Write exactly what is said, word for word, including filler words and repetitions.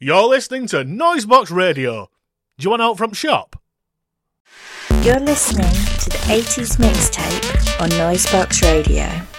You're listening to Noisebox Radio. Do you want help from shop? You're listening to the eighties Mixtape on Noisebox Radio.